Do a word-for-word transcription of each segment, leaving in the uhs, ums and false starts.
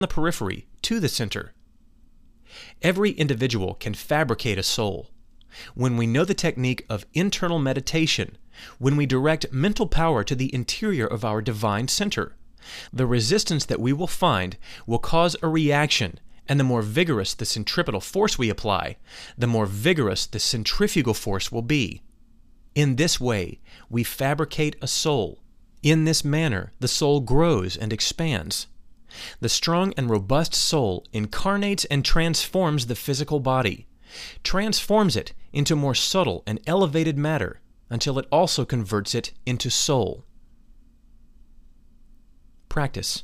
the periphery to the center. Every individual can fabricate a soul. When we know the technique of internal meditation, when we direct mental power to the interior of our divine center, the resistance that we will find will cause a reaction, and the more vigorous the centripetal force we apply, the more vigorous the centrifugal force will be. In this way, we fabricate a soul. In this manner, the soul grows and expands. The strong and robust soul incarnates and transforms the physical body, transforms it into more subtle and elevated matter, until it also converts it into soul. Practice.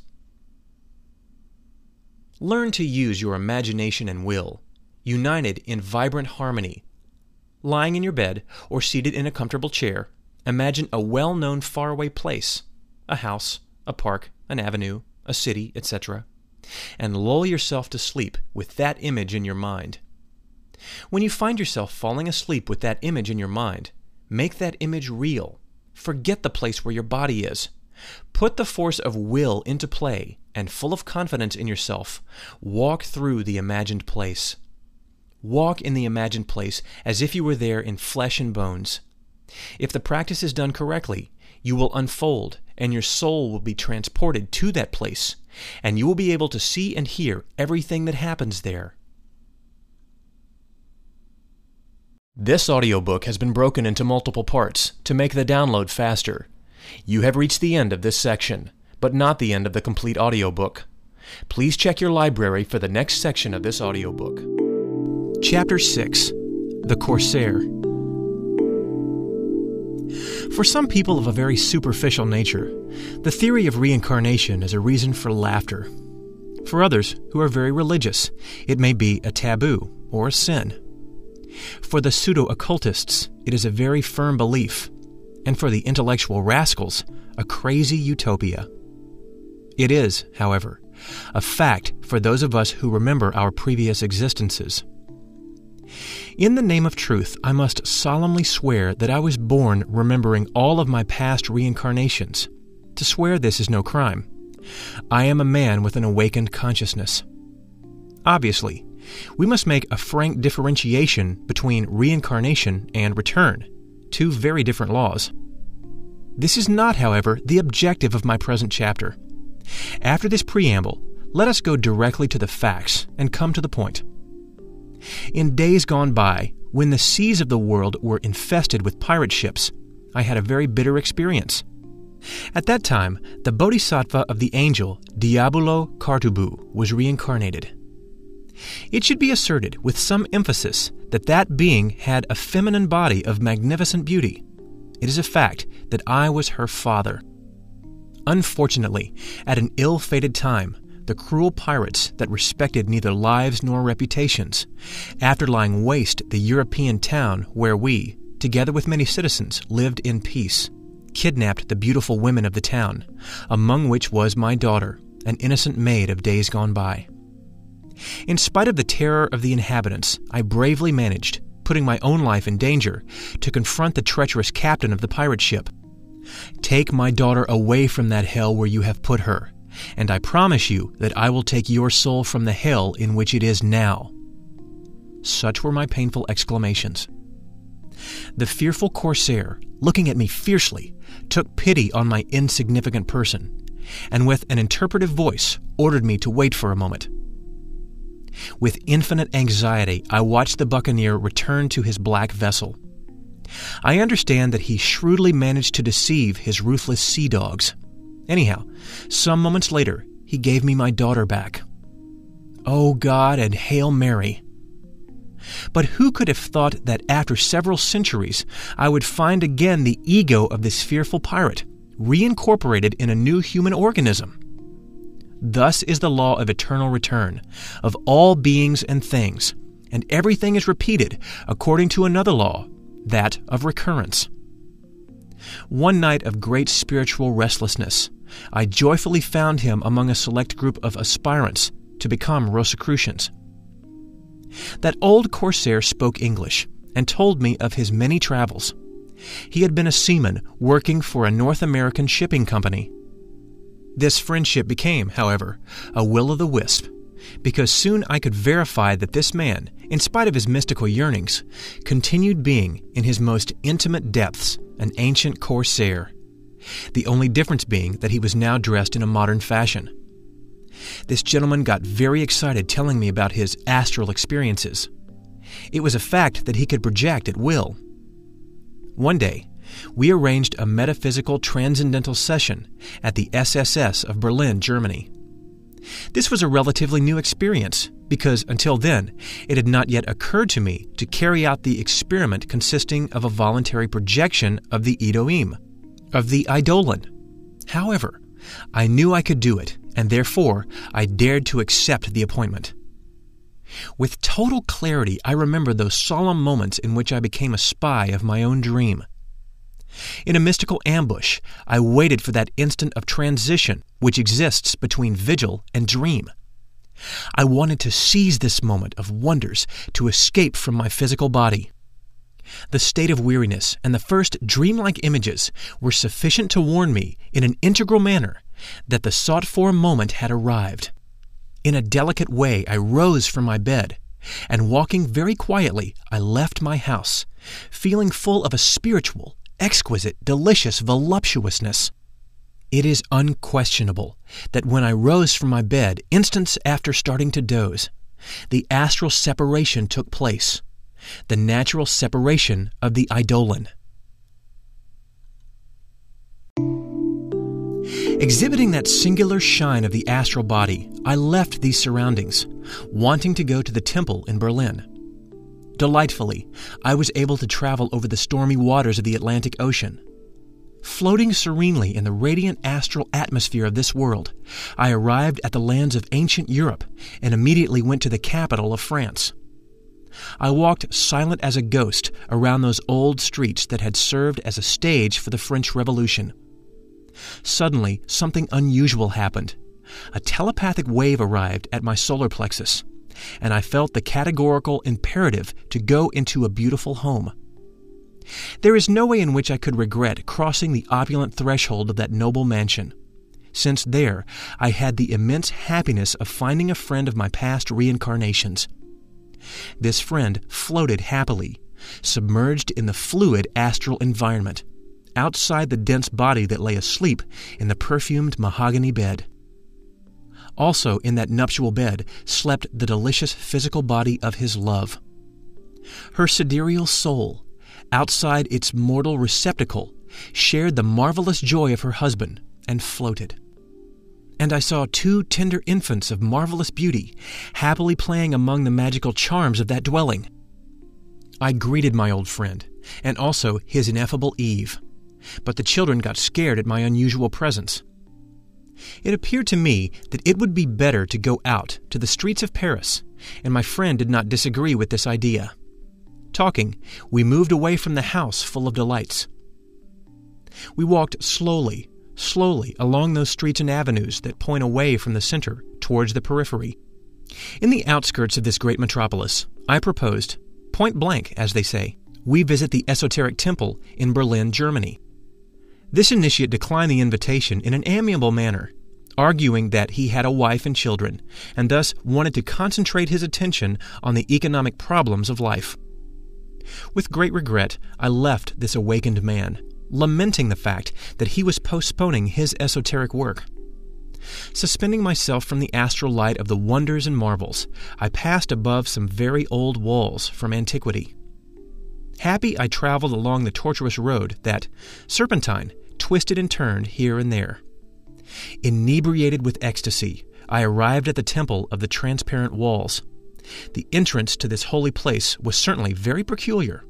Learn to use your imagination and will, united in vibrant harmony. Lying in your bed or seated in a comfortable chair, imagine a well-known faraway place, a house, a park, an avenue, a city, et cetera, and lull yourself to sleep with that image in your mind. When you find yourself falling asleep with that image in your mind, make that image real. Forget the place where your body is. Put the force of will into play, and full of confidence in yourself, walk through the imagined place. Walk in the imagined place as if you were there in flesh and bones. If the practice is done correctly, you will unfold, and your soul will be transported to that place, and you will be able to see and hear everything that happens there. This audiobook has been broken into multiple parts to make the download faster. You have reached the end of this section, but not the end of the complete audiobook. Please check your library for the next section of this audiobook. Chapter six. The Corsair. For some people of a very superficial nature, the theory of reincarnation is a reason for laughter. For others who are very religious, it may be a taboo or a sin. For the pseudo-occultists, it is a very firm belief, and for the intellectual rascals, a crazy utopia. It is, however, a fact for those of us who remember our previous existences. In the name of truth, I must solemnly swear that I was born remembering all of my past reincarnations. To swear this is no crime. I am a man with an awakened consciousness. Obviously, we must make a frank differentiation between reincarnation and return, two very different laws. This is not, however, the objective of my present chapter. After this preamble, let us go directly to the facts and come to the point. In days gone by, when the seas of the world were infested with pirate ships, I had a very bitter experience. At that time, the bodhisattva of the angel Diabolo Kartubu was reincarnated. It should be asserted with some emphasis that that being had a feminine body of magnificent beauty. It is a fact that I was her father. Unfortunately, at an ill-fated time, the cruel pirates that respected neither lives nor reputations, after lying waste the European town where we, together with many citizens, lived in peace, kidnapped the beautiful women of the town, among which was my daughter, an innocent maid of days gone by. In spite of the terror of the inhabitants, I bravely managed, putting my own life in danger, to confront the treacherous captain of the pirate ship. Take my daughter away from that hell where you have put her, and I promise you that I will take your soul from the hell in which it is now. Such were my painful exclamations. The fearful corsair, looking at me fiercely, took pity on my insignificant person, and with an interpretive voice ordered me to wait for a moment. With infinite anxiety, I watched the buccaneer return to his black vessel. I understand that he shrewdly managed to deceive his ruthless sea dogs. Anyhow, some moments later, he gave me my daughter back. Oh God, and Hail Mary! But who could have thought that after several centuries, I would find again the ego of this fearful pirate, reincorporated in a new human organism? Thus is the law of eternal return, of all beings and things, and everything is repeated according to another law, that of recurrence. One night of great spiritual restlessness, I joyfully found him among a select group of aspirants to become Rosicrucians. That old corsair spoke English and told me of his many travels. He had been a seaman working for a North American shipping company. This friendship became, however, a will-o'-the-wisp, because soon I could verify that this man, in spite of his mystical yearnings, continued being, in his most intimate depths, an ancient corsair, the only difference being that he was now dressed in a modern fashion. This gentleman got very excited telling me about his astral experiences. It was a fact that he could project at will. One day, we arranged a metaphysical transcendental session at the S S S of Berlin, Germany. This was a relatively new experience because until then, it had not yet occurred to me to carry out the experiment consisting of a voluntary projection of the Elohim, of the Eidolon. However, I knew I could do it, and therefore I dared to accept the appointment. With total clarity, I remember those solemn moments in which I became a spy of my own dream. In a mystical ambush, I waited for that instant of transition which exists between vigil and dream. I wanted to seize this moment of wonders to escape from my physical body. The state of weariness and the first dreamlike images were sufficient to warn me in an integral manner that the sought-for moment had arrived. In a delicate way, I rose from my bed, and walking very quietly, I left my house, feeling full of a spiritual, exquisite, delicious voluptuousness. It is unquestionable that when I rose from my bed instants after starting to doze, the astral separation took place, the natural separation of the Eidolon. Exhibiting that singular shine of the astral body, I left these surroundings, wanting to go to the temple in Berlin. Delightfully, I was able to travel over the stormy waters of the Atlantic Ocean. Floating serenely in the radiant astral atmosphere of this world, I arrived at the lands of ancient Europe and immediately went to the capital of France. I walked silent as a ghost around those old streets that had served as a stage for the French Revolution. Suddenly, something unusual happened. A telepathic wave arrived at my solar plexus, and I felt the categorical imperative to go into a beautiful home. There is no way in which I could regret crossing the opulent threshold of that noble mansion, since there I had the immense happiness of finding a friend of my past reincarnations. This friend floated happily, submerged in the fluid astral environment, outside the dense body that lay asleep in the perfumed mahogany bed. Also in that nuptial bed slept the delicious physical body of his love. Her sidereal soul, outside its mortal receptacle, shared the marvelous joy of her husband and floated. And I saw two tender infants of marvelous beauty happily playing among the magical charms of that dwelling. I greeted my old friend, and also his ineffable Eve, but the children got scared at my unusual presence. It appeared to me that it would be better to go out to the streets of Paris, and my friend did not disagree with this idea. Talking, we moved away from the house full of delights. We walked slowly, slowly along those streets and avenues that point away from the center towards the periphery. In the outskirts of this great metropolis, I proposed, point blank, as they say, we visit the esoteric temple in Berlin, Germany. This initiate declined the invitation in an amiable manner, arguing that he had a wife and children, and thus wanted to concentrate his attention on the economic problems of life. With great regret, I left this awakened man, lamenting the fact that he was postponing his esoteric work. Suspending myself from the astral light of the wonders and marvels, I passed above some very old walls from antiquity. Happy, I traveled along the tortuous road that, serpentine, twisted and turned here and there. Inebriated with ecstasy, I arrived at the temple of the transparent walls. The entrance to this holy place was certainly very peculiar.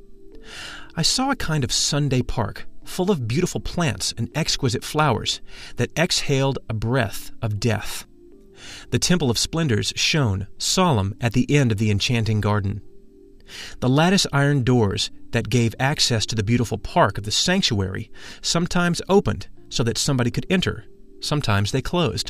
I saw a kind of Sunday park, full of beautiful plants and exquisite flowers that exhaled a breath of death. The Temple of Splendors shone, solemn, at the end of the enchanting garden. The lattice iron doors that gave access to the beautiful park of the sanctuary sometimes opened so that somebody could enter, sometimes they closed.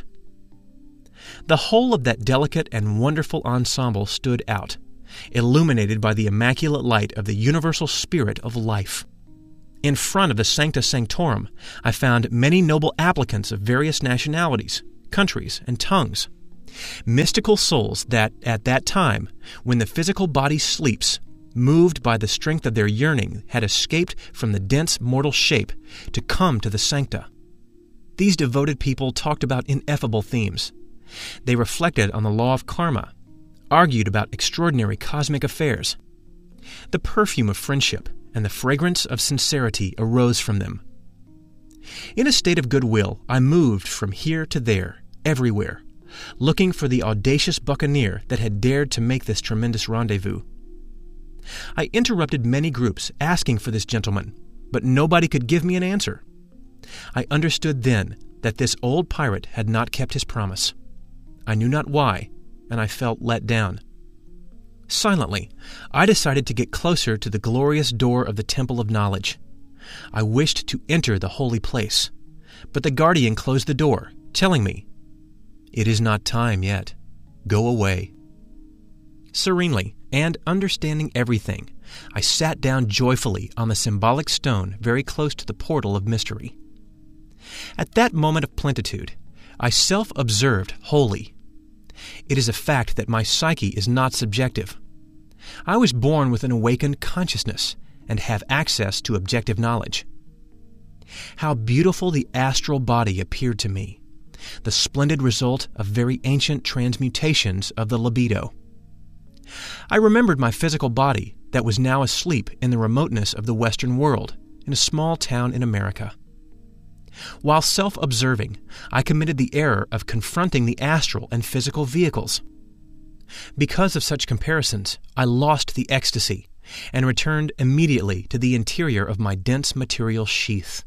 The whole of that delicate and wonderful ensemble stood out, illuminated by the immaculate light of the universal spirit of life. In front of the Sancta Sanctorum, I found many noble applicants of various nationalities, countries, and tongues. Mystical souls that, at that time, when the physical body sleeps, moved by the strength of their yearning, had escaped from the dense mortal shape to come to the sancta. These devoted people talked about ineffable themes. They reflected on the law of karma, argued about extraordinary cosmic affairs. The perfume of friendship and the fragrance of sincerity arose from them. In a state of goodwill, I moved from here to there, everywhere, looking for the audacious buccaneer that had dared to make this tremendous rendezvous. I interrupted many groups asking for this gentleman, but nobody could give me an answer. I understood then that this old pirate had not kept his promise. I knew not why, and I felt let down. Silently, I decided to get closer to the glorious door of the Temple of Knowledge. I wished to enter the holy place, but the guardian closed the door, telling me, "It is not time yet. Go away." Serenely, and understanding everything, I sat down joyfully on the symbolic stone very close to the portal of mystery. At that moment of plenitude, I self-observed wholly. It is a fact that my psyche is not subjective. I was born with an awakened consciousness and have access to objective knowledge. How beautiful the astral body appeared to me, the splendid result of very ancient transmutations of the libido. I remembered my physical body that was now asleep in the remoteness of the Western world, in a small town in America. While self-observing, I committed the error of confronting the astral and physical vehicles. Because of such comparisons, I lost the ecstasy and returned immediately to the interior of my dense material sheath.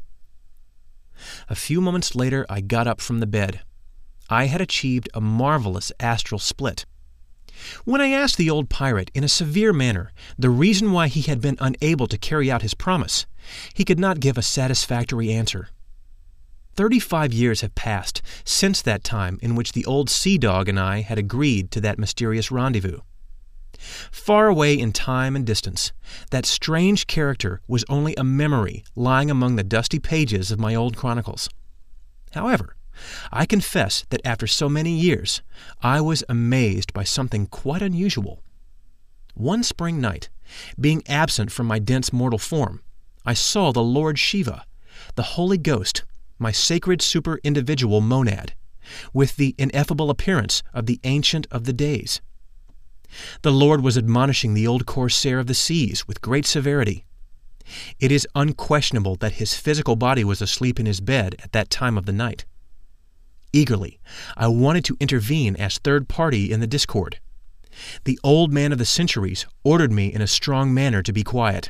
A few moments later, I got up from the bed. I had achieved a marvelous astral split. When I asked the old pirate in a severe manner the reason why he had been unable to carry out his promise, he could not give a satisfactory answer. Thirty-five years have passed since that time in which the old sea dog and I had agreed to that mysterious rendezvous. Far away in time and distance, that strange character was only a memory lying among the dusty pages of my old chronicles. However, I confess that after so many years, I was amazed by something quite unusual. One spring night, being absent from my dense mortal form, I saw the Lord Shiva, the Holy Ghost, my sacred super-individual monad, with the ineffable appearance of the Ancient of the Days. The Lord was admonishing the old corsair of the seas with great severity. It is unquestionable that his physical body was asleep in his bed at that time of the night. Eagerly, I wanted to intervene as third party in the discord. The old man of the centuries ordered me in a strong manner to be quiet.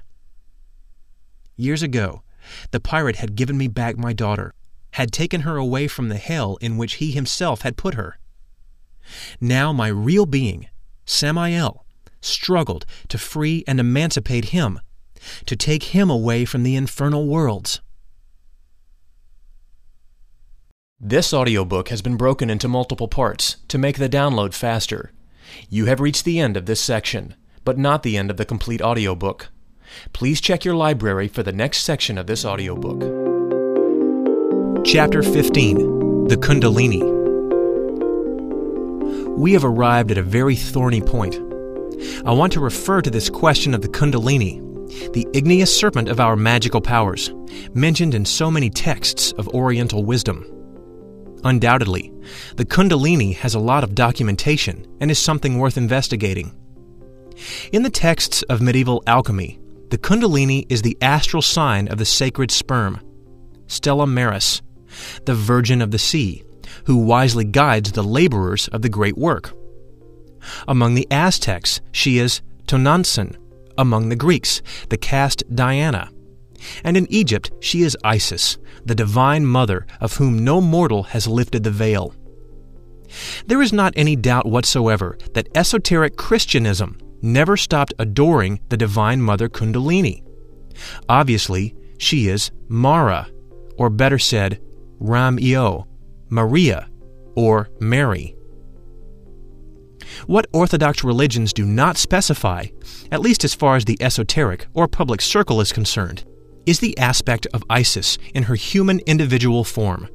Years ago, the pirate had given me back my daughter, had taken her away from the hell in which he himself had put her. Now my real being, Samael, struggled to free and emancipate him, to take him away from the infernal worlds. This audiobook has been broken into multiple parts to make the download faster. You have reached the end of this section, but not the end of the complete audiobook. Please check your library for the next section of this audiobook. Chapter fifteen, The Kundalini. We have arrived at a very thorny point. I want to refer to this question of the Kundalini, the igneous serpent of our magical powers, mentioned in so many texts of Oriental wisdom. Undoubtedly, the Kundalini has a lot of documentation and is something worth investigating. In the texts of medieval alchemy, the Kundalini is the astral sign of the sacred sperm, Stella Maris, the Virgin of the Sea, who wisely guides the laborers of the great work. Among the Aztecs, she is Tonantzin. Among the Greeks, the caste Diana. And in Egypt, she is Isis, the divine mother of whom no mortal has lifted the veil. There is not any doubt whatsoever that esoteric Christianism never stopped adoring the Divine Mother Kundalini. Obviously, she is Mara, or better said, Ram-io, Maria, or Mary. What Orthodox religions do not specify, at least as far as the esoteric or public circle is concerned, is the aspect of Isis in her human individual form.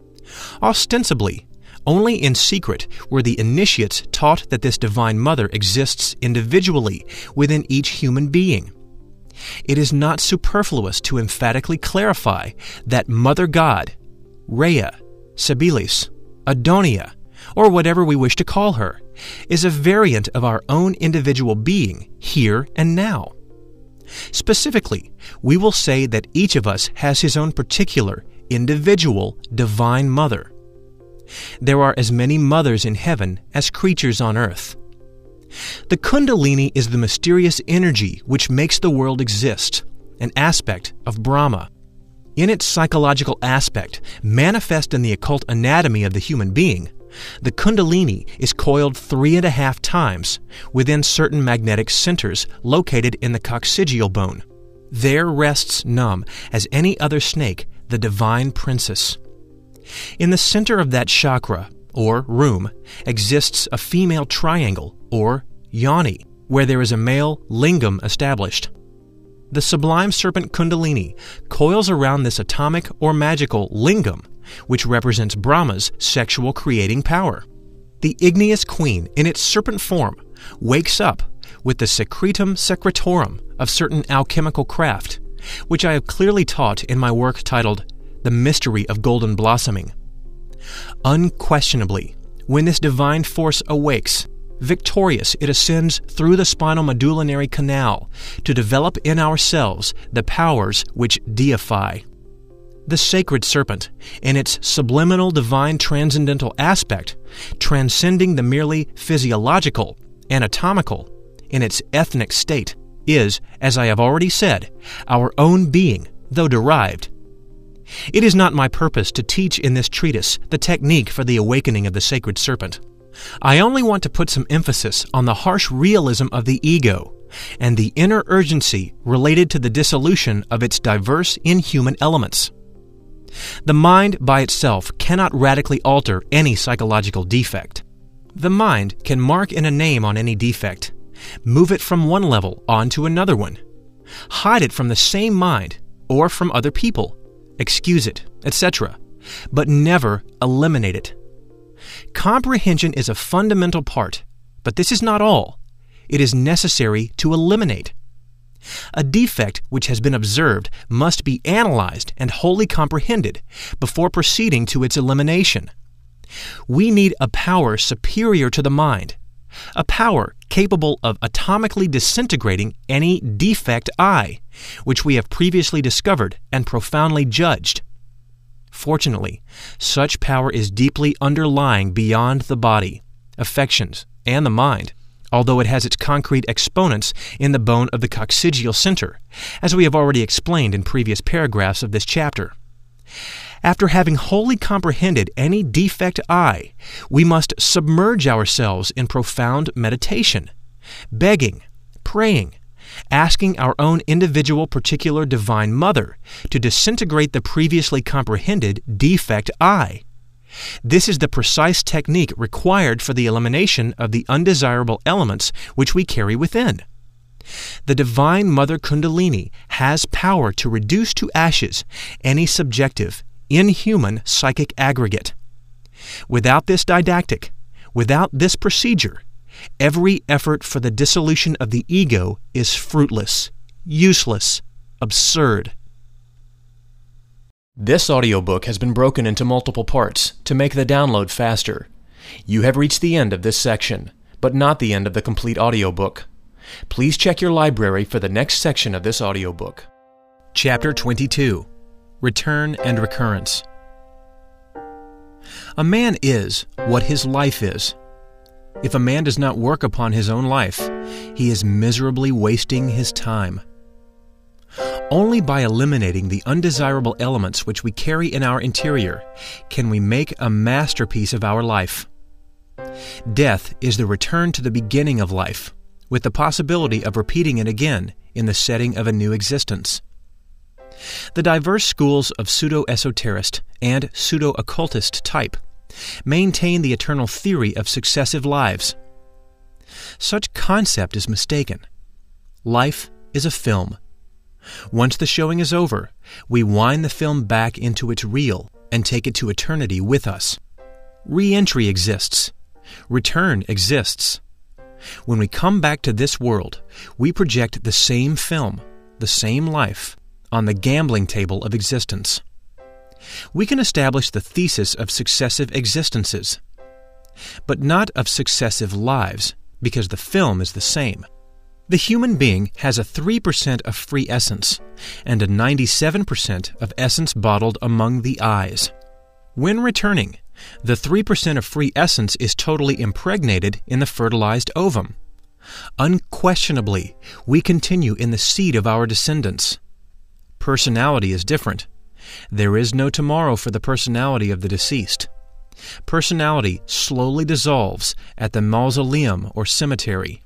Ostensibly, only in secret were the initiates taught that this Divine Mother exists individually within each human being. It is not superfluous to emphatically clarify that Mother God, Rhea, Sibilis, Adonia, or whatever we wish to call her, is a variant of our own individual being here and now. Specifically, we will say that each of us has his own particular, individual Divine Mother. There are as many mothers in heaven as creatures on earth. The Kundalini is the mysterious energy which makes the world exist, an aspect of Brahma. In its psychological aspect, manifest in the occult anatomy of the human being, the Kundalini is coiled three and a half times within certain magnetic centers located in the coccygeal bone. There rests numb as any other snake the Divine Princess. In the center of that chakra, or room, exists a female triangle, or yoni, where there is a male lingam established. The sublime serpent Kundalini coils around this atomic or magical lingam, which represents Brahma's sexual creating power. The igneous queen, in its serpent form, wakes up with the secretum secretorum of certain alchemical craft, which I have clearly taught in my work titled The Mystery of Golden Blossoming. Unquestionably, when this divine force awakes, victorious it ascends through the spinal medullary canal to develop in ourselves the powers which deify. The sacred serpent, in its subliminal divine transcendental aspect, transcending the merely physiological, anatomical, in its ethnic state, is, as I have already said, our own being, though derived. It is not my purpose to teach in this treatise the technique for the awakening of the sacred serpent. I only want to put some emphasis on the harsh realism of the ego and the inner urgency related to the dissolution of its diverse inhuman elements. The mind by itself cannot radically alter any psychological defect. The mind can mark in a name on any defect, move it from one level on to another one, hide it from the same mind or from other people, excuse it, et cetera, but never eliminate it. Comprehension is a fundamental part, but this is not all. It is necessary to eliminate. A defect which has been observed must be analyzed and wholly comprehended before proceeding to its elimination. We need a power superior to the mind, a power capable of atomically disintegrating any defect I, which we have previously discovered and profoundly judged. Fortunately, such power is deeply underlying beyond the body, affections, and the mind, although it has its concrete exponents in the bone of the coccygeal center, as we have already explained in previous paragraphs of this chapter. After having wholly comprehended any defect I, we must submerge ourselves in profound meditation, begging, praying, asking our own individual particular Divine Mother to disintegrate the previously comprehended defect I. This is the precise technique required for the elimination of the undesirable elements which we carry within. The Divine Mother Kundalini has power to reduce to ashes any subjective, inhuman psychic aggregate. Without this didactic, without this procedure, every effort for the dissolution of the ego is fruitless, useless, absurd. This audiobook has been broken into multiple parts to make the download faster. You have reached the end of this section, but not the end of the complete audiobook. Please check your library for the next section of this audiobook. Chapter twenty-two. Return and Recurrence. A man is what his life is. If a man does not work upon his own life, he is miserably wasting his time. Only by eliminating the undesirable elements which we carry in our interior can we make a masterpiece of our life. Death is the return to the beginning of life, with the possibility of repeating it again in the setting of a new existence. The diverse schools of pseudo-esoterist and pseudo-occultist type maintain the eternal theory of successive lives. Such concept is mistaken. Life is a film. Once the showing is over, we wind the film back into its reel and take it to eternity with us. Re-entry exists. Return exists. When we come back to this world, we project the same film, the same life, on the gambling table of existence. We can establish the thesis of successive existences, but not of successive lives, because the film is the same. The human being has a three percent of free essence and a ninety-seven percent of essence bottled among the eyes. When returning, the three percent of free essence is totally impregnated in the fertilized ovum. Unquestionably, we continue in the seed of our descendants. Personality is different. There is no tomorrow for the personality of the deceased. Personality slowly dissolves at the mausoleum or cemetery.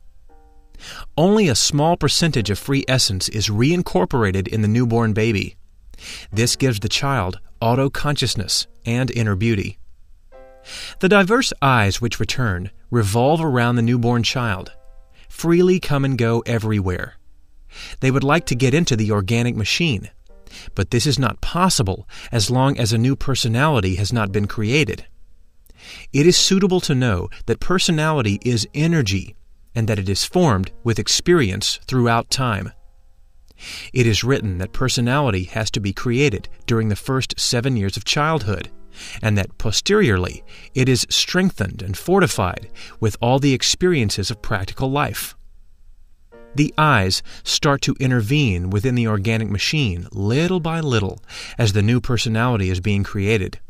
Only a small percentage of free essence is reincorporated in the newborn baby. This gives the child auto-consciousness and inner beauty. The diverse eyes which return revolve around the newborn child, freely come and go everywhere. They would like to get into the organic machine, but this is not possible as long as a new personality has not been created. It is suitable to know that personality is energy and that it is formed with experience throughout time. It is written that personality has to be created during the first seven years of childhood, and that posteriorly it is strengthened and fortified with all the experiences of practical life. The eyes start to intervene within the organic machine little by little as the new personality is being created.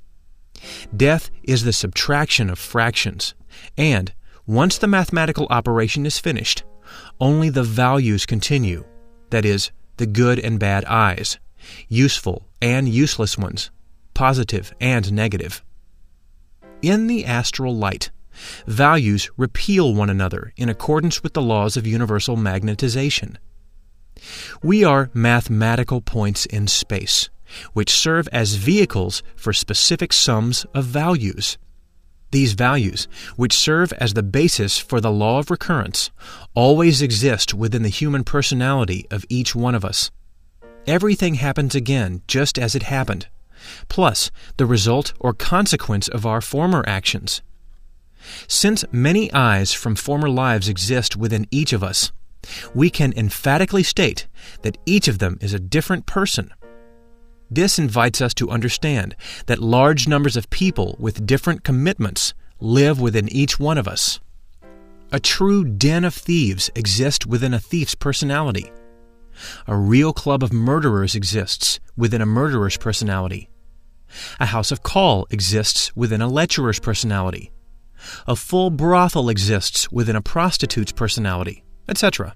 Death is the subtraction of fractions, and once the mathematical operation is finished, only the values continue, that is, the good and bad eyes, useful and useless ones, positive and negative. In the astral light, values repel one another in accordance with the laws of universal magnetization. We are mathematical points in space, which serve as vehicles for specific sums of values. These values, which serve as the basis for the law of recurrence, always exist within the human personality of each one of us. Everything happens again just as it happened, plus the result or consequence of our former actions. Since many eyes from former lives exist within each of us, we can emphatically state that each of them is a different person. This invites us to understand that large numbers of people with different commitments live within each one of us. A true den of thieves exists within a thief's personality. A real club of murderers exists within a murderer's personality. A house of call exists within a lecherer's personality. A full brothel exists within a prostitute's personality, et cetera.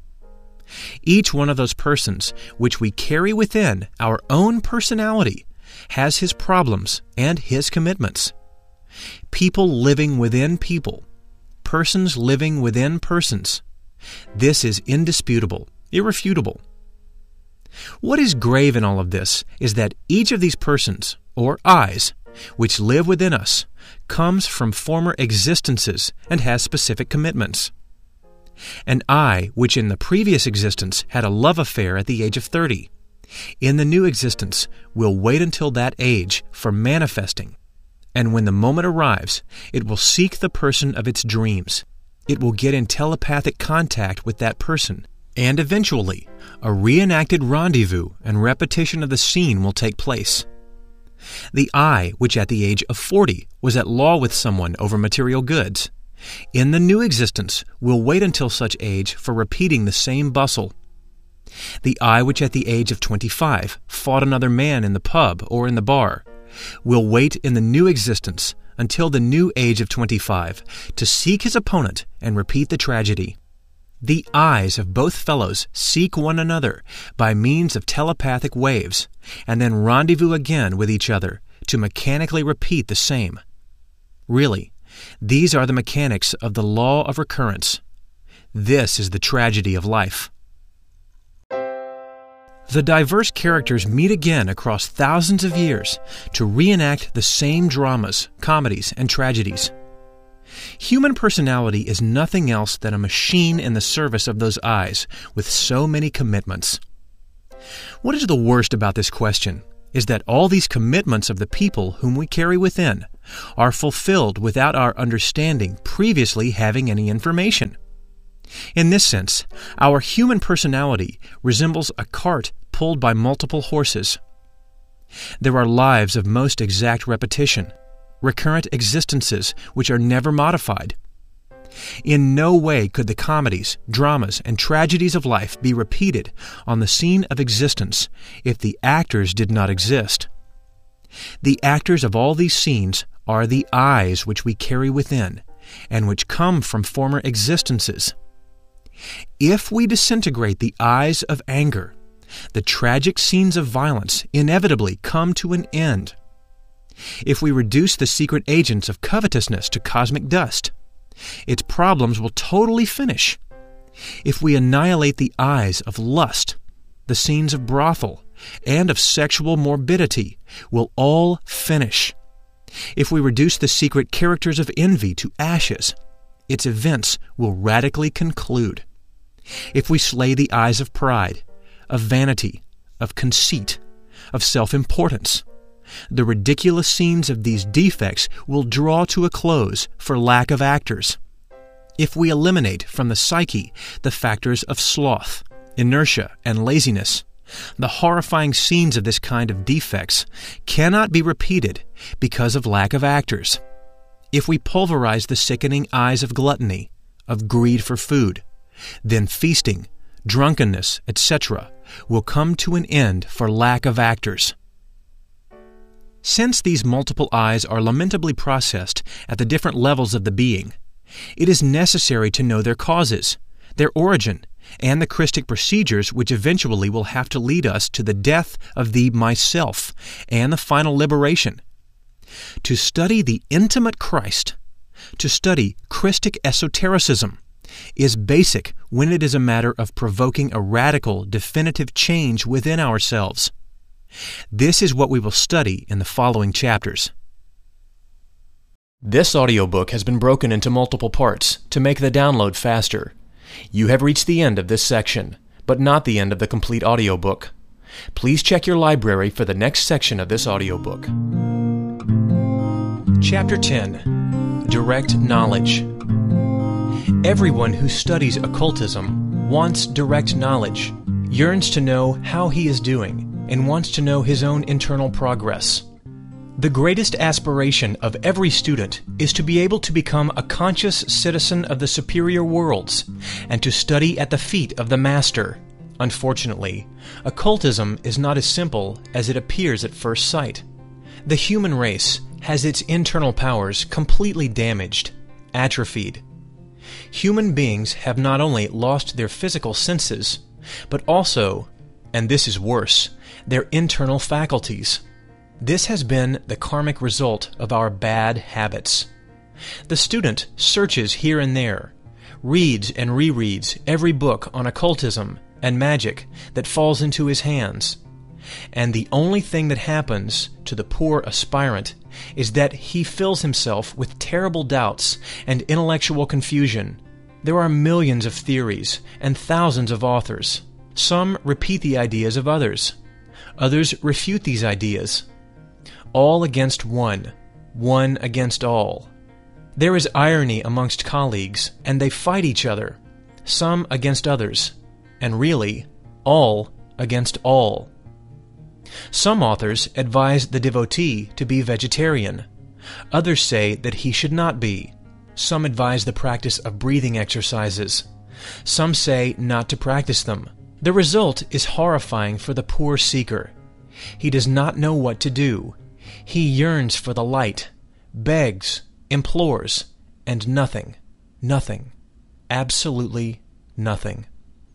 Each one of those persons which we carry within our own personality has his problems and his commitments. People living within people, persons living within persons. This is indisputable, irrefutable. What is grave in all of this is that each of these persons, or eyes, which live within us, comes from former existences and has specific commitments. An I, which in the previous existence had a love affair at the age of thirty, in the new existence will wait until that age for manifesting, and when the moment arrives, it will seek the person of its dreams. It will get in telepathic contact with that person, and eventually, a reenacted rendezvous and repetition of the scene will take place. The I, which at the age of forty was at law with someone over material goods, in the new existence will wait until such age for repeating the same bustle. The I which at the age of twenty-five fought another man in the pub or in the bar will wait in the new existence until the new age of twenty-five to seek his opponent and repeat the tragedy. The eyes of both fellows seek one another by means of telepathic waves and then rendezvous again with each other to mechanically repeat the same. Really, these are the mechanics of the law of recurrence. This is the tragedy of life. The diverse characters meet again across thousands of years to reenact the same dramas, comedies, and tragedies. Human personality is nothing else than a machine in the service of those eyes with so many commitments. What is the worst about this question is that all these commitments of the people whom we carry within are fulfilled without our understanding previously having any information. In this sense, our human personality resembles a cart pulled by multiple horses. There are lives of most exact repetition, recurrent existences which are never modified. In no way could the comedies, dramas, and tragedies of life be repeated on the scene of existence if the actors did not exist. The actors of all these scenes are the eyes which we carry within, and which come from former existences. If we disintegrate the eyes of anger, the tragic scenes of violence inevitably come to an end. If we reduce the secret agents of covetousness to cosmic dust, its problems will totally finish. If we annihilate the eyes of lust, the scenes of brothel, and of sexual morbidity will all finish. If we reduce the secret characters of envy to ashes, its events will radically conclude. If we slay the eyes of pride, of vanity, of conceit, of self-importance, the ridiculous scenes of these defects will draw to a close for lack of actors. If we eliminate from the psyche the factors of sloth, inertia, and laziness, the horrifying scenes of this kind of defects cannot be repeated because of lack of actors. If we pulverize the sickening eyes of gluttony, of greed for food, then feasting, drunkenness, et cetera will come to an end for lack of actors. Since these multiple eyes are lamentably processed at the different levels of the being, it is necessary to know their causes, their origin, and the Christic procedures which eventually will have to lead us to the death of the myself and the final liberation. To study the intimate Christ, to study Christic esotericism, is basic when it is a matter of provoking a radical, definitive change within ourselves. This is what we will study in the following chapters. This audiobook has been broken into multiple parts to make the download faster. You have reached the end of this section, but not the end of the complete audiobook. Please check your library for the next section of this audiobook. Chapter ten. Direct Knowledge. Everyone who studies occultism wants direct knowledge, yearns to know how he is doing, and wants to know his own internal progress. The greatest aspiration of every student is to be able to become a conscious citizen of the superior worlds and to study at the feet of the Master. Unfortunately, occultism is not as simple as it appears at first sight. The human race has its internal powers completely damaged, atrophied. Human beings have not only lost their physical senses, but also, and this is worse, their internal faculties. This has been the karmic result of our bad habits. The student searches here and there, reads and rereads every book on occultism and magic that falls into his hands, and the only thing that happens to the poor aspirant is that he fills himself with terrible doubts and intellectual confusion. There are millions of theories and thousands of authors. Some repeat the ideas of others. Others refute these ideas. All against one, one against all. There is irony amongst colleagues, and they fight each other, some against others, and really, all against all. Some authors advise the devotee to be vegetarian. Others say that he should not be. Some advise the practice of breathing exercises. Some say not to practice them. The result is horrifying for the poor seeker. He does not know what to do. He yearns for the light, begs, implores, and nothing, nothing, absolutely nothing.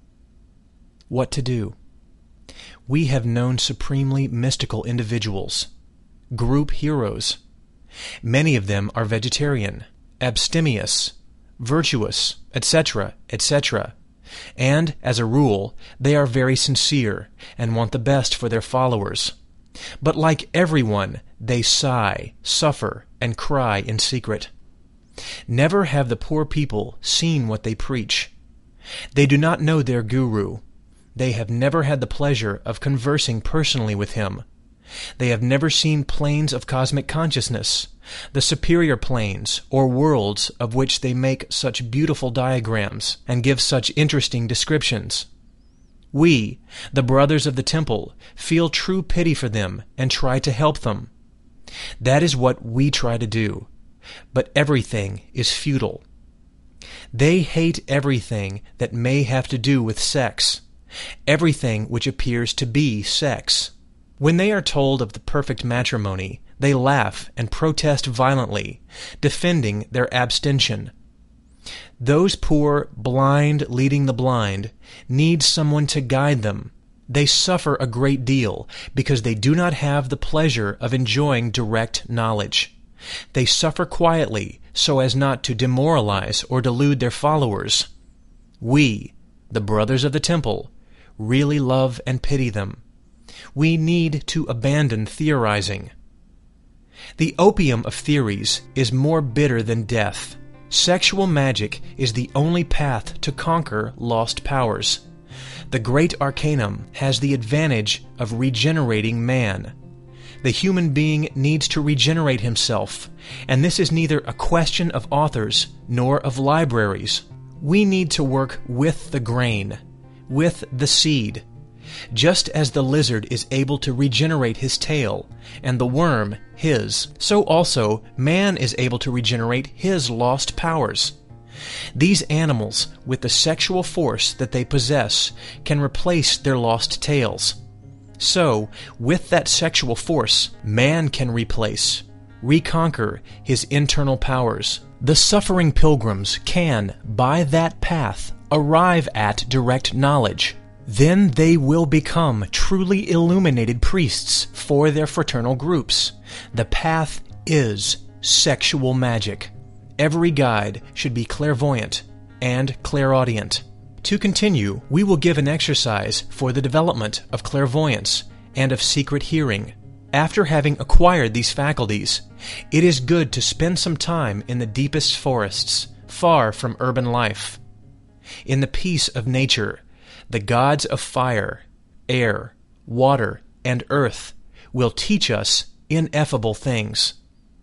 What to do? We have known supremely mystical individuals, group heroes. Many of them are vegetarian, abstemious, virtuous, et cetera, et cetera. And, as a rule, they are very sincere and want the best for their followers. But like everyone, they sigh, suffer, and cry in secret. Never have the poor people seen what they preach. They do not know their guru. they have never had the pleasure of conversing personally with him. They have never seen planes of cosmic consciousness, the superior planes or worlds of which they make such beautiful diagrams and give such interesting descriptions. We, the brothers of the temple, feel true pity for them and try to help them. That is what we try to do, but everything is futile. They hate everything that may have to do with sex, everything which appears to be sex. When they are told of the perfect matrimony, they laugh and protest violently, defending their abstention. Those poor blind leading the blind need someone to guide them. They suffer a great deal because they do not have the pleasure of enjoying direct knowledge. They suffer quietly so as not to demoralize or delude their followers. We, the brothers of the temple, really love and pity them. We need to abandon theorizing. The opium of theories is more bitter than death. Sexual magic is the only path to conquer lost powers. The great arcanum has the advantage of regenerating man. The human being needs to regenerate himself, and this is neither a question of authors nor of libraries. We need to work with the grain, with the seed. Just as the lizard is able to regenerate his tail, and the worm his, so also man is able to regenerate his lost powers. These animals, with the sexual force that they possess, can replace their lost tails. So, with that sexual force, man can replace, reconquer his internal powers. The suffering pilgrims can, by that path, arrive at direct knowledge. Then they will become truly illuminated priests for their fraternal groups. The path is sexual magic. Every guide should be clairvoyant and clairaudient. To continue, we will give an exercise for the development of clairvoyance and of secret hearing. After having acquired these faculties, it is good to spend some time in the deepest forests, far from urban life. In the peace of nature, the gods of fire, air, water, and earth will teach us ineffable things.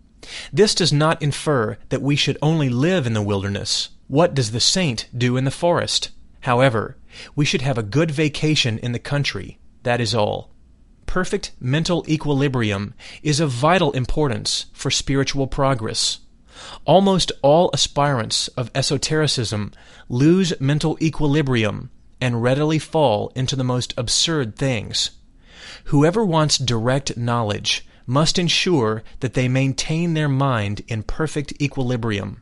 This does not infer that we should only live in the wilderness. What does the saint do in the forest? However, we should have a good vacation in the country, that is all. Perfect mental equilibrium is of vital importance for spiritual progress. Almost all aspirants of esotericism lose mental equilibrium and readily fall into the most absurd things. Whoever wants direct knowledge must ensure that they maintain their mind in perfect equilibrium.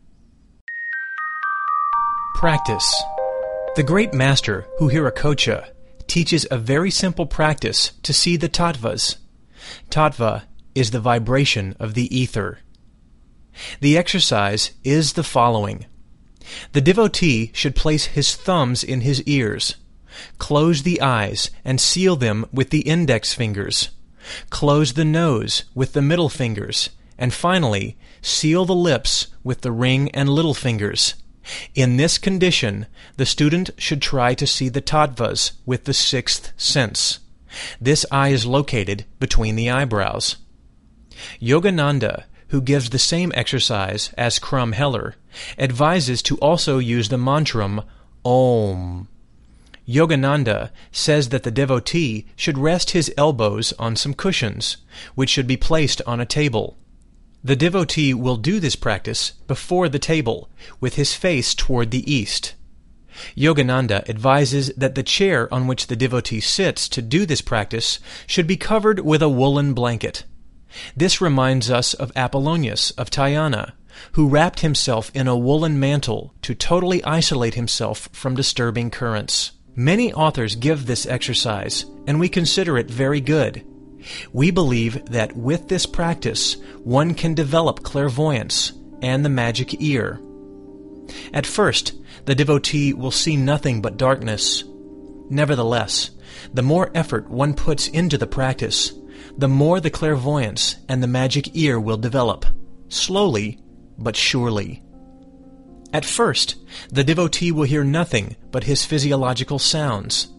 Practice. The great master, Huiracocha, teaches a very simple practice to see the tattvas. Tattva is the vibration of the ether. The exercise is the following. The devotee should place his thumbs in his ears, close the eyes and seal them with the index fingers, close the nose with the middle fingers, and finally seal the lips with the ring and little fingers. In this condition, the student should try to see the tattvas with the sixth sense. This eye is located between the eyebrows. Yogananda, who gives the same exercise as Crum Heller, advises to also use the mantram Om. Yogananda says that the devotee should rest his elbows on some cushions, which should be placed on a table. The devotee will do this practice before the table, with his face toward the east. Yogananda advises that the chair on which the devotee sits to do this practice should be covered with a woolen blanket. This reminds us of Apollonius of Tyana, who wrapped himself in a woolen mantle to totally isolate himself from disturbing currents. Many authors give this exercise, and we consider it very good. We believe that with this practice, one can develop clairvoyance and the magic ear. At first, the devotee will see nothing but darkness. Nevertheless, the more effort one puts into the practice, the more the clairvoyance and the magic ear will develop, slowly but surely. At first, the devotee will hear nothing but his physiological sounds.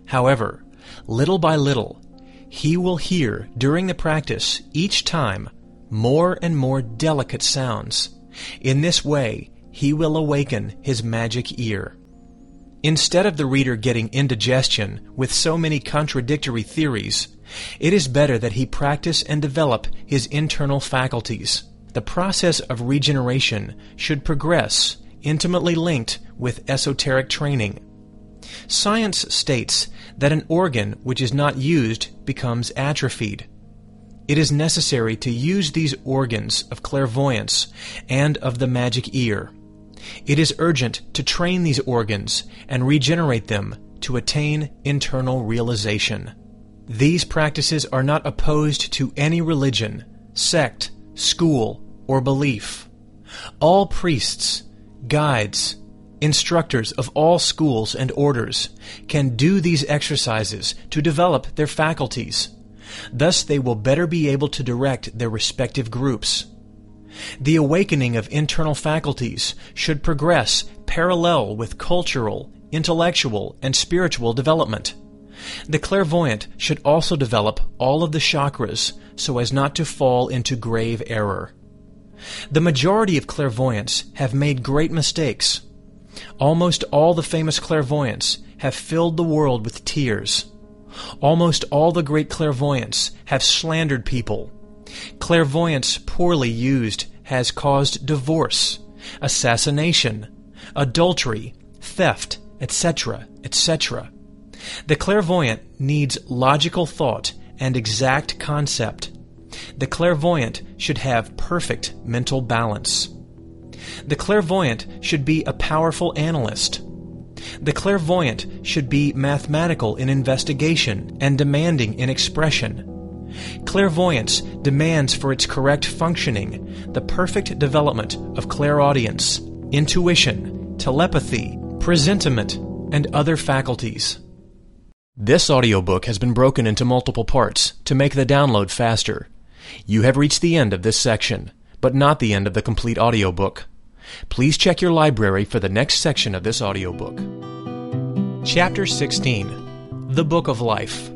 However, little by little, he will hear during the practice each time more and more delicate sounds. In this way, he will awaken his magic ear. Instead of the reader getting indigestion with so many contradictory theories, it is better that he practice and develop his internal faculties. The process of regeneration should progress, intimately linked with esoteric training. Science states that an organ which is not used becomes atrophied. It is necessary to use these organs of clairvoyance and of the magic ear. It is urgent to train these organs and regenerate them to attain internal realization. These practices are not opposed to any religion, sect, school, or belief. All priests, guides, instructors of all schools and orders can do these exercises to develop their faculties. Thus they will better be able to direct their respective groups. The awakening of internal faculties should progress parallel with cultural, intellectual, and spiritual development. The clairvoyant should also develop all of the chakras so as not to fall into grave error. The majority of clairvoyants have made great mistakes. Almost all the famous clairvoyants have filled the world with tears. Almost all the great clairvoyants have slandered people. Clairvoyance poorly used has caused divorce, assassination, adultery, theft, et cetera, et cetera. The clairvoyant needs logical thought and exact concept. The clairvoyant should have perfect mental balance. The clairvoyant should be a powerful analyst. The clairvoyant should be mathematical in investigation and demanding in expression. Clairvoyance demands for its correct functioning the perfect development of clairaudience, intuition, telepathy, presentiment, and other faculties. This audiobook has been broken into multiple parts to make the download faster. You have reached the end of this section, but not the end of the complete audiobook. Please check your library for the next section of this audiobook. Chapter sixteen. The Book of Life.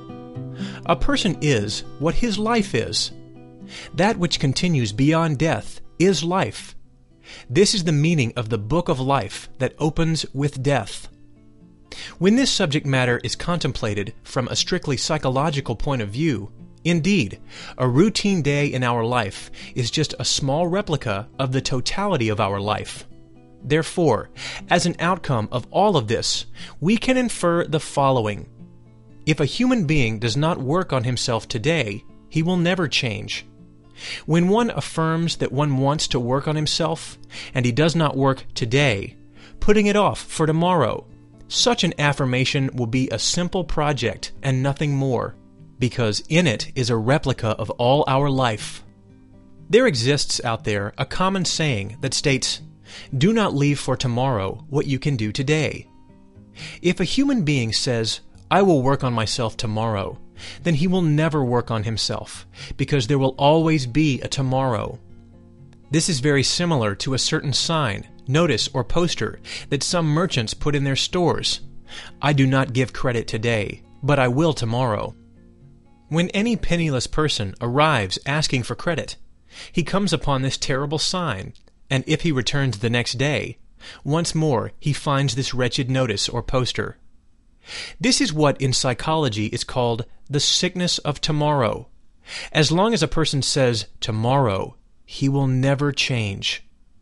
A person is what his life is. That which continues beyond death is life. This is the meaning of the Book of Life that opens with death. When this subject matter is contemplated from a strictly psychological point of view, indeed, a routine day in our life is just a small replica of the totality of our life. Therefore, as an outcome of all of this, we can infer the following. If a human being does not work on himself today, he will never change. When one affirms that one wants to work on himself, and he does not work today, putting it off for tomorrow, such an affirmation will be a simple project and nothing more, because in it is a replica of all our life. There exists out there a common saying that states, "Do not leave for tomorrow what you can do today." If a human being says, "I will work on myself tomorrow," then he will never work on himself, because there will always be a tomorrow. This is very similar to a certain sign, notice, or poster that some merchants put in their stores. "I do not give credit today, but I will tomorrow." When any penniless person arrives asking for credit, he comes upon this terrible sign, and if he returns the next day, once more he finds this wretched notice or poster. This is what in psychology is called the sickness of tomorrow. As long as a person says tomorrow, he will never change.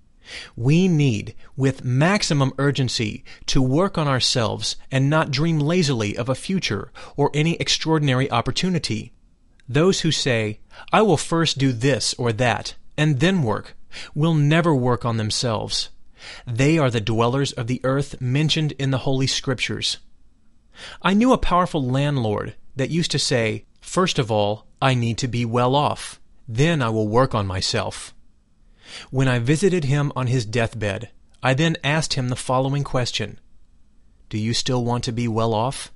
We need, with maximum urgency, to work on ourselves and not dream lazily of a future or any extraordinary opportunity. Those who say, "I will first do this or that, and then work," will never work on themselves. They are the dwellers of the earth mentioned in the Holy Scriptures. I knew a powerful landlord that used to say, "First of all, I need to be well off. Then I will work on myself." When I visited him on his deathbed, I then asked him the following question: "Do you still want to be well off?"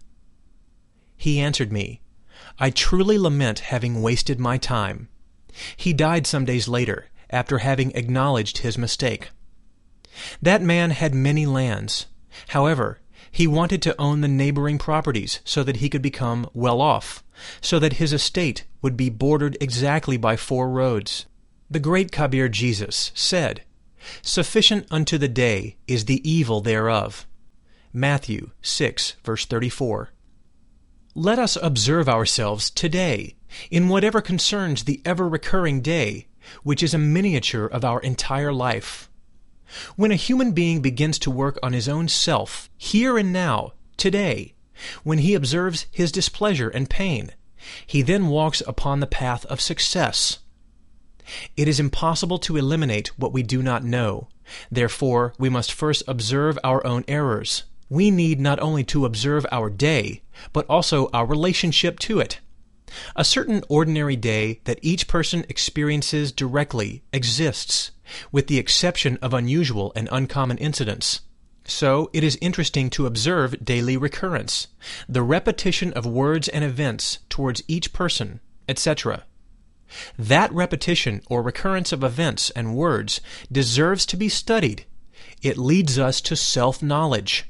He answered me, "I truly lament having wasted my time." He died some days later, after having acknowledged his mistake. That man had many lands. However, He wanted to own the neighboring properties so that he could become well off, so that his estate would be bordered exactly by four roads. The great Kabir Jesus said, "Sufficient unto the day is the evil thereof." Matthew six, verse thirty-four. Let us observe ourselves today in whatever concerns the ever-recurring day, which is a miniature of our entire life. When a human being begins to work on his own self, here and now, today, when he observes his displeasure and pain, he then walks upon the path of success. It is impossible to eliminate what we do not know. Therefore, we must first observe our own errors. We need not only to observe our day, but also our relationship to it. A certain ordinary day that each person experiences directly exists, with the exception of unusual and uncommon incidents. So it is interesting to observe daily recurrence, the repetition of words and events towards each person, et cetera. That repetition or recurrence of events and words deserves to be studied. It leads us to self-knowledge.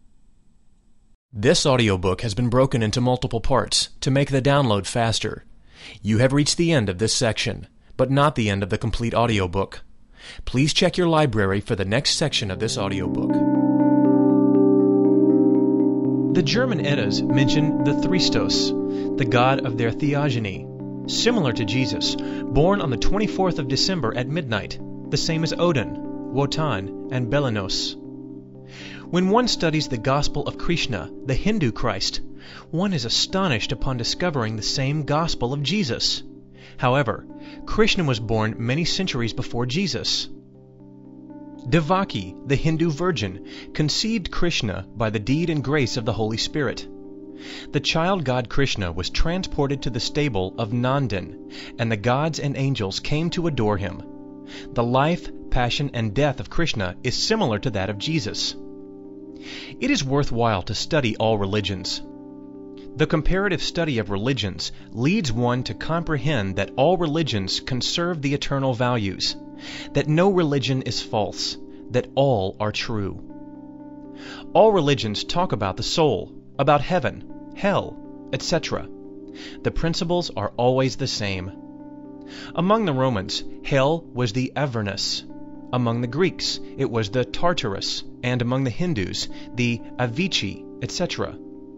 This audiobook has been broken into multiple parts to make the download faster. You have reached the end of this section, but not the end of the complete audiobook. Please check your library for the next section of this audiobook. The German Eddas mention the Thristos, the god of their theogony, similar to Jesus, born on the twenty-fourth of December at midnight, the same as Odin, Wotan, and Belinos. When one studies the Gospel of Krishna, the Hindu Christ, one is astonished upon discovering the same Gospel of Jesus. However, Krishna was born many centuries before Jesus. Devaki, the Hindu virgin, conceived Krishna by the deed and grace of the Holy Spirit. The child god Krishna was transported to the stable of Nandan, and the gods and angels came to adore him. The life, passion, and death of Krishna is similar to that of Jesus. It is worthwhile to study all religions. The comparative study of religions leads one to comprehend that all religions conserve the eternal values, that no religion is false, that all are true. All religions talk about the soul, about heaven, hell, et cetera. The principles are always the same. Among the Romans, hell was the Avernus. Among the Greeks, it was the Tartarus, and among the Hindus, the Avicii, et cetera.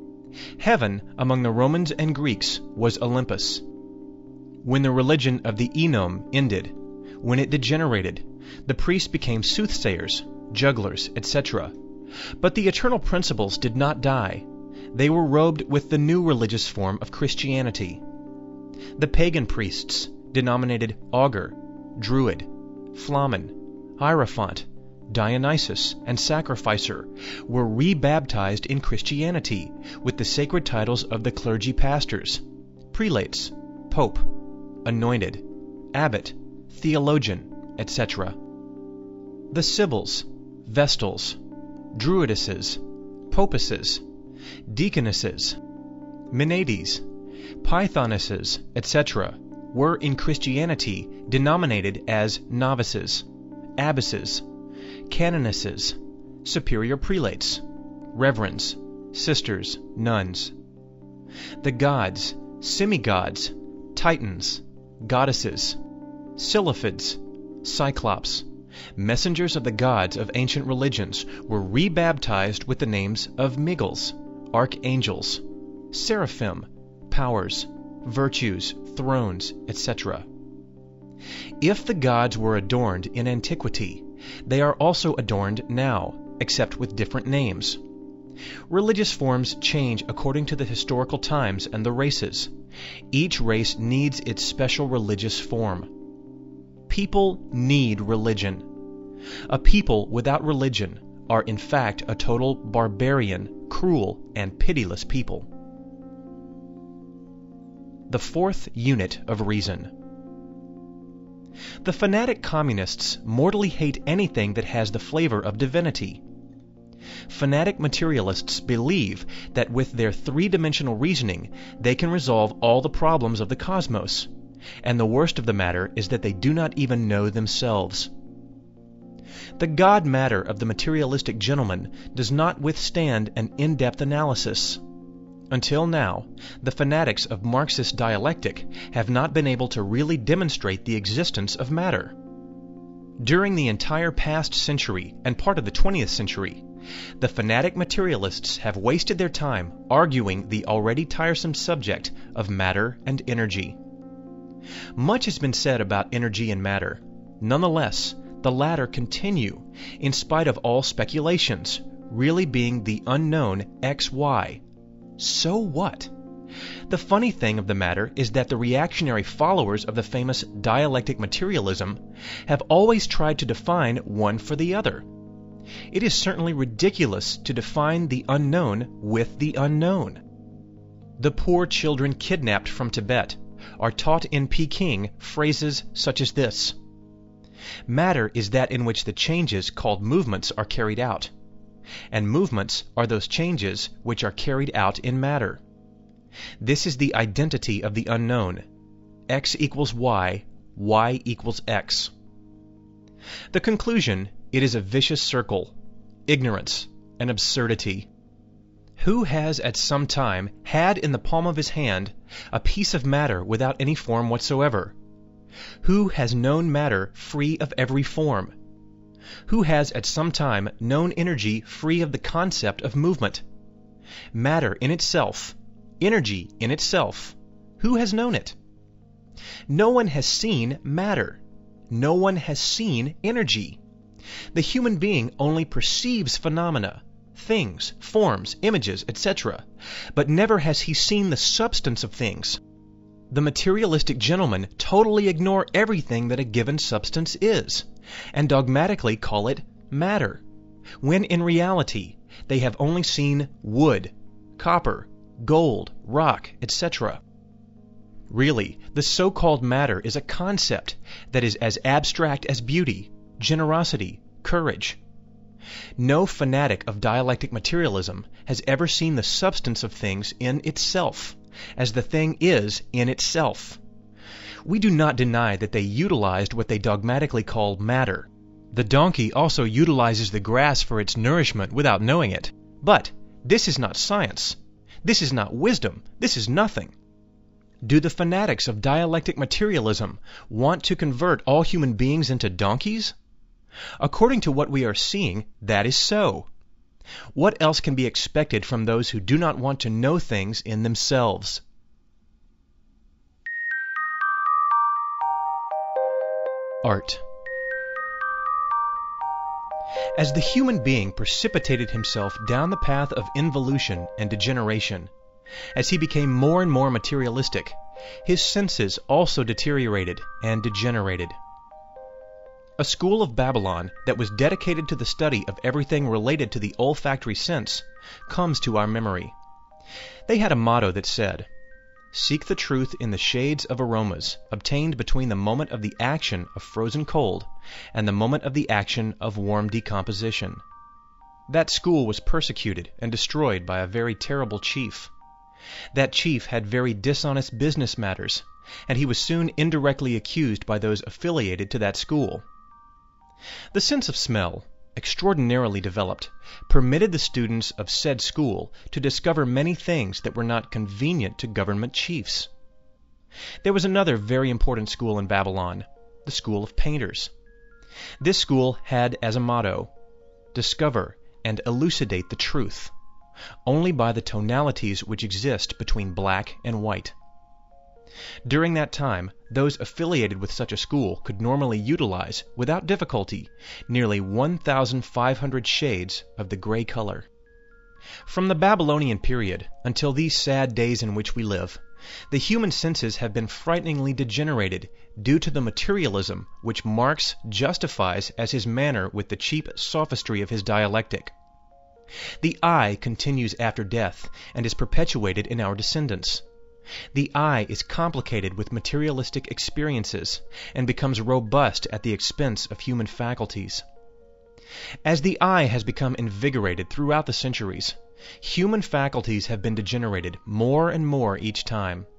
Heaven, among the Romans and Greeks, was Olympus. When the religion of the Enom ended, when it degenerated, the priests became soothsayers, jugglers, et cetera. But the eternal principles did not die. They were robed with the new religious form of Christianity. The pagan priests, denominated Augur, Druid, Flamen, Hierophant, Dionysus, and Sacrificer, were rebaptized in Christianity with the sacred titles of the clergy pastors, prelates, pope, anointed, abbot, theologian, et cetera. The Sibyls, Vestals, Druidesses, Popesses, Deaconesses, Menades, Pythonesses, et cetera were in Christianity denominated as novices, abbesses, canonesses, superior prelates, reverends, sisters, nuns. The gods, semi-gods, titans, goddesses, sylphids, cyclops, messengers of the gods of ancient religions were rebaptized with the names of Miguels, archangels, seraphim, powers, virtues, thrones, et cetera. If the gods were adorned in antiquity, they are also adorned now, except with different names. Religious forms change according to the historical times and the races. Each race needs its special religious form. People need religion. A people without religion are in fact a total barbarian, cruel, and pitiless people. The fourth unit of reason. The fanatic communists mortally hate anything that has the flavor of divinity. Fanatic materialists believe that with their three-dimensional reasoning they can resolve all the problems of the cosmos, and the worst of the matter is that they do not even know themselves. The God matter of the materialistic gentleman does not withstand an in-depth analysis. Until now, the fanatics of Marxist dialectic have not been able to really demonstrate the existence of matter. During the entire past century and part of the twentieth century, the fanatic materialists have wasted their time arguing the already tiresome subject of matter and energy. Much has been said about energy and matter. Nonetheless, the latter continue, in spite of all speculations, really being the unknown X Y. So what? The funny thing of the matter is that the reactionary followers of the famous dialectic materialism have always tried to define one for the other. It is certainly ridiculous to define the unknown with the unknown. The poor children kidnapped from Tibet are taught in Peking phrases such as this: matter is that in which the changes called movements are carried out, and movements are those changes which are carried out in matter. This is the identity of the unknown. X equals Y, Y equals X. The conclusion: it is a vicious circle, ignorance, and absurdity. Who has at some time had in the palm of his hand a piece of matter without any form whatsoever? Who has known matter free of every form? Who has at some time known energy free of the concept of movement? Matter in itself, energy in itself, who has known it? No one has seen matter. No one has seen energy. The human being only perceives phenomena, things, forms, images, et cetera, but never has he seen the substance of things. The materialistic gentlemen totally ignore everything that a given substance is, and dogmatically call it matter, when in reality they have only seen wood, copper, gold, rock, et cetera. Really, the so-called matter is a concept that is as abstract as beauty, generosity, courage. No fanatic of dialectic materialism has ever seen the substance of things in itself, as the thing is in itself. We do not deny that they utilized what they dogmatically call matter. The donkey also utilizes the grass for its nourishment without knowing it. But this is not science. This is not wisdom. This is nothing. Do the fanatics of dialectic materialism want to convert all human beings into donkeys? According to what we are seeing, that is so. What else can be expected from those who do not want to know things in themselves? Art. As the human being precipitated himself down the path of involution and degeneration, as he became more and more materialistic, his senses also deteriorated and degenerated. A school of Babylon that was dedicated to the study of everything related to the olfactory sense comes to our memory. They had a motto that said, "Seek the truth in the shades of aromas obtained between the moment of the action of frozen cold and the moment of the action of warm decomposition." That school was persecuted and destroyed by a very terrible chief. That chief had very dishonest business matters, and he was soon indirectly accused by those affiliated to that school. The sense of smell, extraordinarily developed, permitted the students of said school to discover many things that were not convenient to government chiefs. There was another very important school in Babylon, the school of painters. This school had as a motto, "Discover and elucidate the truth, only by the tonalities which exist between black and white." During that time, those affiliated with such a school could normally utilize, without difficulty, nearly one thousand five hundred shades of the gray color. From the Babylonian period until these sad days in which we live, the human senses have been frighteningly degenerated due to the materialism which Marx justifies as his manner with the cheap sophistry of his dialectic. The eye continues after death and is perpetuated in our descendants. The eye is complicated with materialistic experiences and becomes robust at the expense of human faculties. As the eye has become invigorated throughout the centuries, human faculties have been degenerated more and more each time.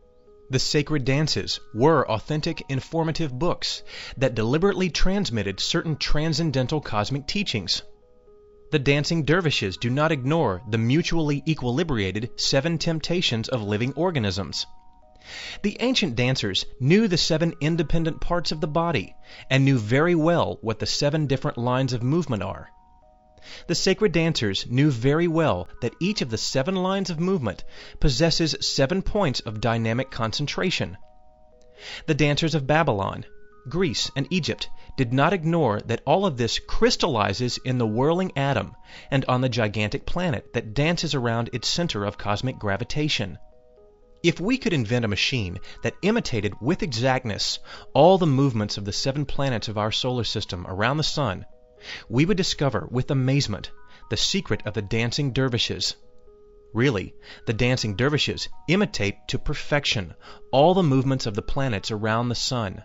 The sacred dances were authentic, informative books that deliberately transmitted certain transcendental cosmic teachings. The dancing dervishes do not ignore the mutually equilibrated seven temptations of living organisms. The ancient dancers knew the seven independent parts of the body and knew very well what the seven different lines of movement are. The sacred dancers knew very well that each of the seven lines of movement possesses seven points of dynamic concentration. The dancers of Babylon, Greece, and Egypt did not ignore that all of this crystallizes in the whirling atom and on the gigantic planet that dances around its center of cosmic gravitation. If we could invent a machine that imitated with exactness all the movements of the seven planets of our solar system around the sun, we would discover with amazement the secret of the dancing dervishes. Really, the dancing dervishes imitate to perfection all the movements of the planets around the sun.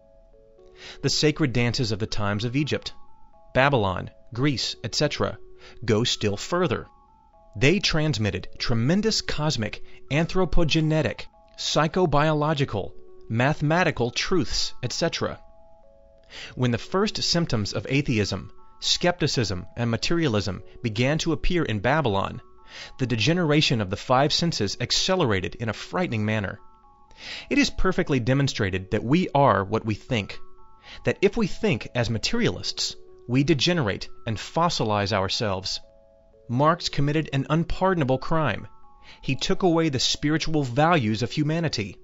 The sacred dances of the times of Egypt, Babylon, Greece, et cetera go still further. They transmitted tremendous cosmic, anthropogenetic, psychobiological, mathematical truths, et cetera. When the first symptoms of atheism, skepticism, and materialism began to appear in Babylon, the degeneration of the five senses accelerated in a frightening manner. It is perfectly demonstrated that we are what we think, that if we think as materialists, we degenerate and fossilize ourselves. Marx committed an unpardonable crime. He took away the spiritual values of humanity.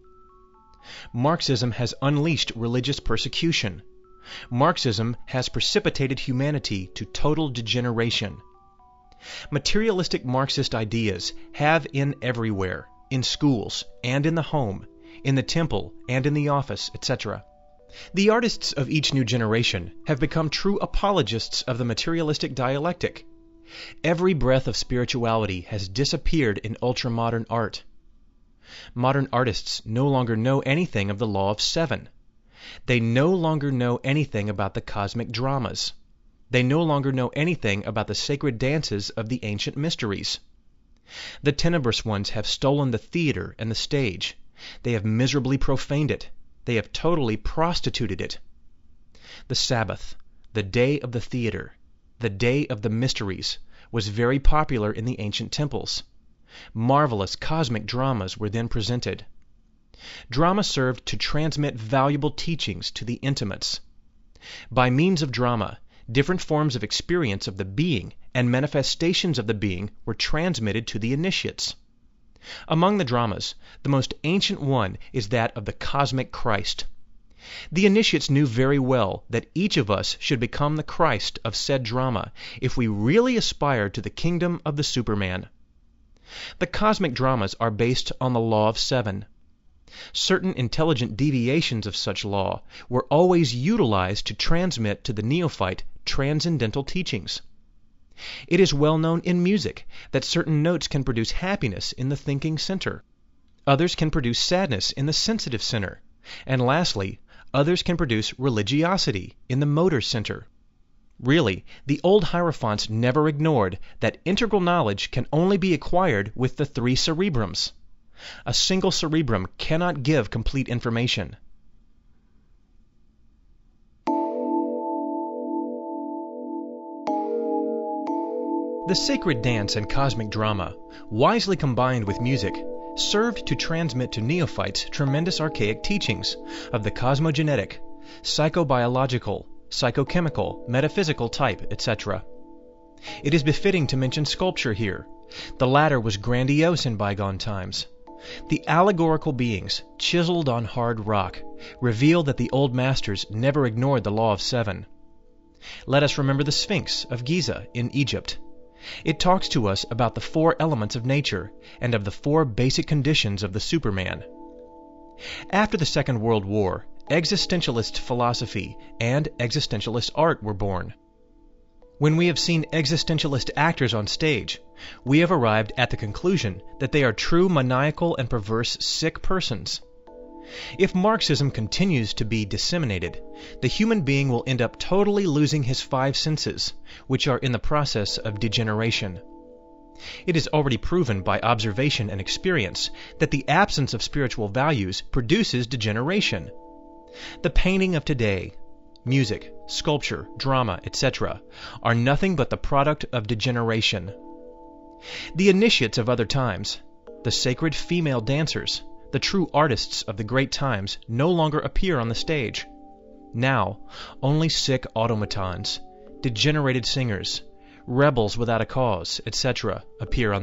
Marxism has unleashed religious persecution. Marxism has precipitated humanity to total degeneration. Materialistic Marxist ideas have in everywhere, in schools and in the home, in the temple and in the office, et cetera. The artists of each new generation have become true apologists of the materialistic dialectic. Every breath of spirituality has disappeared in ultramodern art. Modern artists no longer know anything of the law of seven. They no longer know anything about the cosmic dramas. They no longer know anything about the sacred dances of the ancient mysteries. The tenebrous ones have stolen the theater and the stage. They have miserably profaned it. They have totally prostituted it. The Sabbath, the day of the theater, the day of the mysteries, was very popular in the ancient temples. Marvelous cosmic dramas were then presented. Drama served to transmit valuable teachings to the intimates. By means of drama, different forms of experience of the being and manifestations of the being were transmitted to the initiates. Among the dramas, the most ancient one is that of the cosmic Christ. The initiates knew very well that each of us should become the Christ of said drama if we really aspired to the kingdom of the Superman. The cosmic dramas are based on the law of seven. Certain intelligent deviations of such law were always utilized to transmit to the neophyte transcendental teachings. It is well known in music that certain notes can produce happiness in the thinking center. Others can produce sadness in the sensitive center. And lastly, others can produce religiosity in the motor center. Really, the old hierophants never ignored that integral knowledge can only be acquired with the three cerebrums. A single cerebrum cannot give complete information. The sacred dance and cosmic drama, wisely combined with music, served to transmit to neophytes tremendous archaic teachings of the cosmogenetic, psychobiological, psychochemical, metaphysical type, et cetera. It is befitting to mention sculpture here. The latter was grandiose in bygone times. The allegorical beings, chiseled on hard rock, reveal that the old masters never ignored the law of seven. Let us remember the Sphinx of Giza in Egypt. It talks to us about the four elements of nature and of the four basic conditions of the Superman. After the Second World War, existentialist philosophy and existentialist art were born. When we have seen existentialist actors on stage, we have arrived at the conclusion that they are true maniacal and perverse sick persons. If Marxism continues to be disseminated, the human being will end up totally losing his five senses, which are in the process of degeneration. It is already proven by observation and experience that the absence of spiritual values produces degeneration. The painting of today, music, sculpture, drama, et cetera, are nothing but the product of degeneration. The initiates of other times, the sacred female dancers, the true artists of the great times no longer appear on the stage. Now, only sick automatons, degenerated singers, rebels without a cause, et cetera, appear on